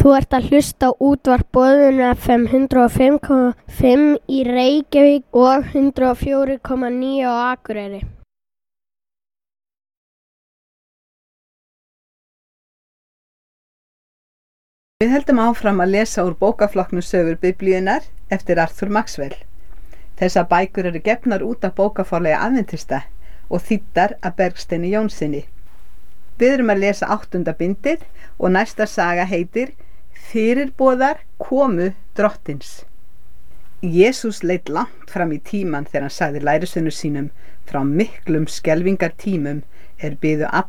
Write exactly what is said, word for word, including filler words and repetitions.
Þú ert að hlusta á útvarp Boðun F M hundrað og fimm komma fimm í Reykjavík og hundrað og fjögur komma níu á Akureyri. Við heldum áfram að lesa úr bókaflokknum Sögur Biblíunnar eftir Arthur Maxwell. Þessar bækur eru gefnar út af bókaforlagi Adventista og þýddar af Bergsteini Jónssyni. Við erum að lesa áttunda bindið og næsta saga heitir Fyrirboðar komu drottins. Jesús leit langt fram í tímann þegar hann sagði lærisveinum sínum: frá miklum skelfingartímum er biðu